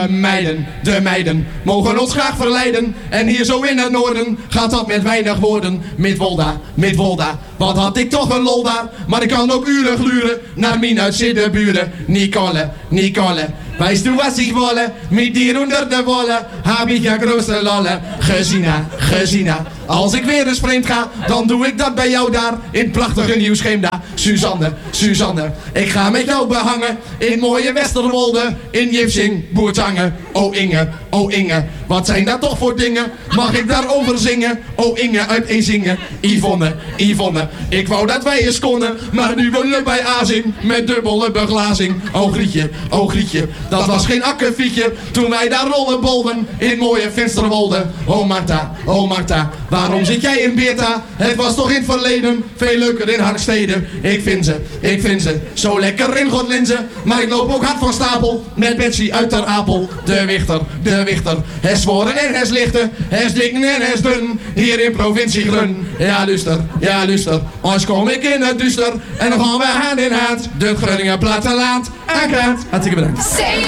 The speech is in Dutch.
De meiden mogen ons graag verleiden. En hier zo in het noorden gaat dat met weinig woorden. Midwolda, wat had ik toch een lol daar. Maar ik kan ook uren gluren naar mijn uitzittenburen. Nicole, weißt du was ich wolle? Mit dir onder de wolle heb ik ja große lolle. Gezina, als ik weer eens vreemd ga, dan doe ik dat bij jou daar in het prachtige Nieuw-Scheemda. Suzanne, ik ga met jou behangen in mooie Westerwolde, in Jipsing, Boertangen. Oh Inge, wat zijn dat toch voor dingen? Mag ik daarover zingen? Oh Inge uit Ezinge. Yvonne, ik wou dat wij eens konden, maar nu wonen we bij Azing met dubbele beglazing. Oh Grietje, dat was geen akkefietje toen wij daar rollenbolden in mooie Finsterwolde. Oh Marta, waarom zit jij in Beerta? Het was toch in het verleden veel leuker in Harkstede. Ik vind ze zo lekker in Godlinze, maar ik loop ook hard van stapel met Betsy uit Ter Apel. De Wichter, hij zworen en hij lichten, hij is dik en hij is dun, hier in provincie Grun. Ja luister, als kom ik in het duister en dan gaan we hand in hand de Groningen platteland aan kant. Hartstikke bedankt.